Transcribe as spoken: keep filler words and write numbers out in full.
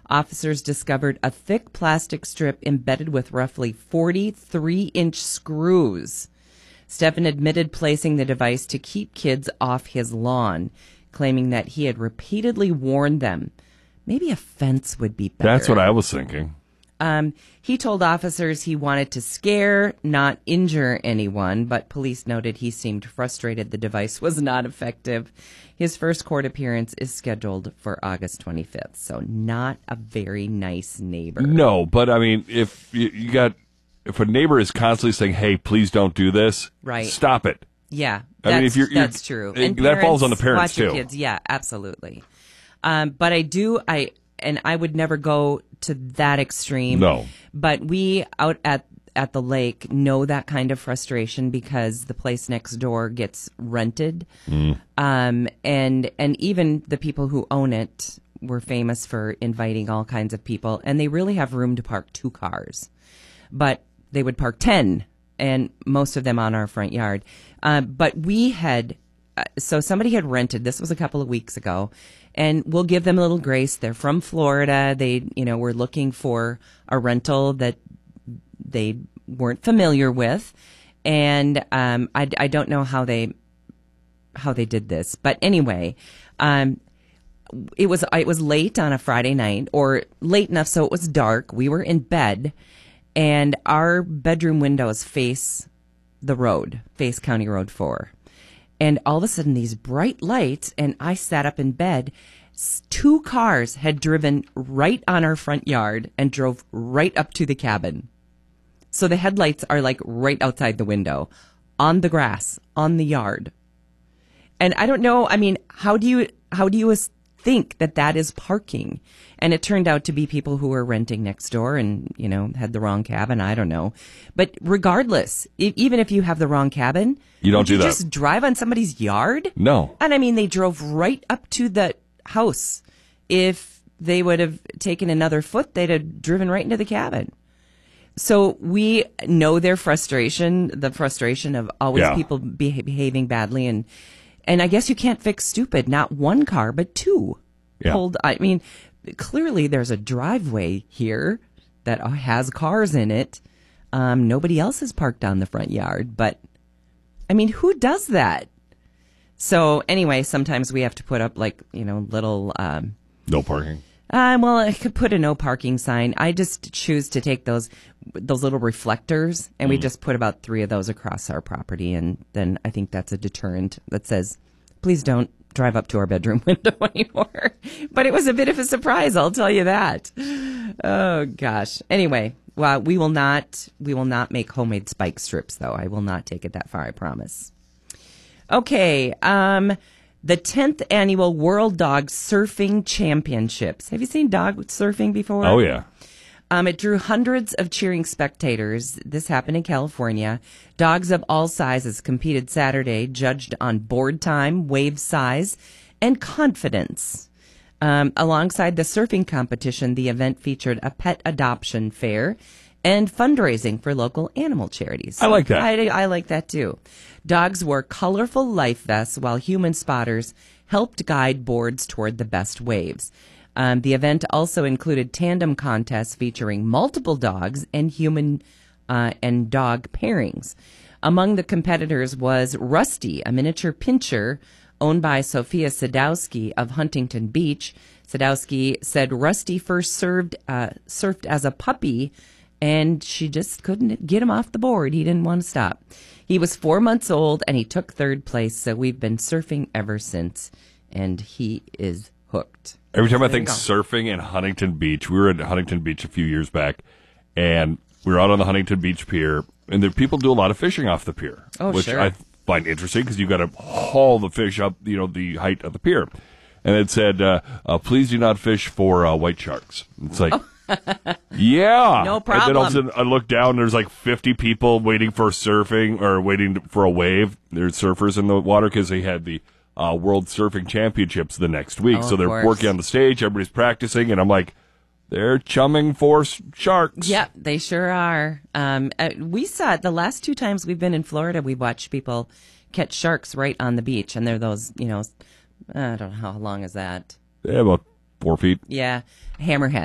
Officers discovered a thick plastic strip embedded with roughly forty-three-inch screws. Stephan admitted placing the device to keep kids off his lawn, claiming that he had repeatedly warned them. Maybe a fence would be better. That's what I was thinking. Um, he told officers he wanted to scare, not injure anyone, but police noted he seemed frustrated the device was not effective. His first court appearance is scheduled for August twenty-fifth, so not a very nice neighbor. No, but I mean, if you, you got, if a neighbor is constantly saying, "Hey, please don't do this," right? Stop it. Yeah, I mean, if you're, you're that's true. It, and that parents, falls on the parents watch your too. Kids. Yeah, absolutely. Um, but I do, I and I would never go to that extreme. No, but we out at at the lake know that kind of frustration because the place next door gets rented, mm. um, and and even the people who own it were famous for inviting all kinds of people, and they really have room to park two cars, but they would park ten, and most of them on our front yard. Uh, but we had, uh, so somebody had rented, this was a couple of weeks ago, and we'll give them a little grace. They're from Florida. They, you know, were looking for a rental that they weren't familiar with. And um, I, I don't know how they how they did this. But anyway, um, it was it was late on a Friday night, or late enough so it was dark. We were in bed, and our bedroom windows face the road, face County Road four. And all of a sudden, these bright lights, and I sat up in bed. Two cars had driven right on our front yard and drove right up to the cabin. So the headlights are like right outside the window, on the grass, on the yard. And I don't know, I mean, how do you how do you think that that is parking? And it turned out to be people who were renting next door and, you know, had the wrong cabin. I don't know. But regardless, if, even if you have the wrong cabin, you don't would do you that. Just drive on somebody's yard? No. And I mean, they drove right up to the house. If they would have taken another foot, they'd have driven right into the cabin. So we know their frustration, the frustration of always yeah. people be- behaving badly. And, and I guess you can't fix stupid. Not one car, but two. Yeah. Pulled, I mean, clearly there's a driveway here that has cars in it. Um, nobody else is parked on the front yard. But, I mean, who does that? So anyway, sometimes we have to put up like, you know, little... Um, no parking. Uh, well, I could put a no parking sign. I just choose to take those those little reflectors, and mm. we just put about three of those across our property, and then I think that's a deterrent that says, please don't drive up to our bedroom window anymore. But it was a bit of a surprise, I'll tell you that. Oh, gosh. Anyway, well, we will not we will not make homemade spike strips, though. I will not take it that far, I promise. Okay, um... the tenth annual World Dog Surfing Championships. Have you seen dog surfing before? Oh, yeah. Um, it drew hundreds of cheering spectators. This happened in California. Dogs of all sizes competed Saturday, judged on board time, wave size, and confidence. Um, alongside the surfing competition, the event featured a pet adoption fair and fundraising for local animal charities. I like that. I, I like that, too. Dogs wore colorful life vests while human spotters helped guide boards toward the best waves. Um, the event also included tandem contests featuring multiple dogs and human uh, and dog pairings. Among the competitors was Rusty, a miniature pinscher owned by Sophia Sadowski of Huntington Beach. Sadowski said Rusty first served uh, surfed as a puppy, and she just couldn't get him off the board. He didn't want to stop. He was four months old, and he took third place, so we've been surfing ever since, and he is hooked. Every time so I think surfing in Huntington Beach, we were at Huntington Beach a few years back, and we were out on the Huntington Beach Pier, and the people do a lot of fishing off the pier, oh, which sure. I find interesting because you've got to haul the fish up, you know, the height of the pier. And it said, uh, uh, please do not fish for uh, white sharks. It's like... Oh. Yeah. No problem. And then all of a sudden I look down, there's like fifty people waiting for surfing or waiting for a wave. There's surfers in the water because they had the uh, World Surfing Championships the next week. Oh, so they're course. working on the stage, everybody's practicing, and I'm like, they're chumming for s- sharks. Yep, they sure are. Um, uh, we saw it the last two times we've been in Florida. We watched people catch sharks right on the beach, and they're those, you know, I don't know, how long is that? Yeah, about four feet. Yeah, hammerhead.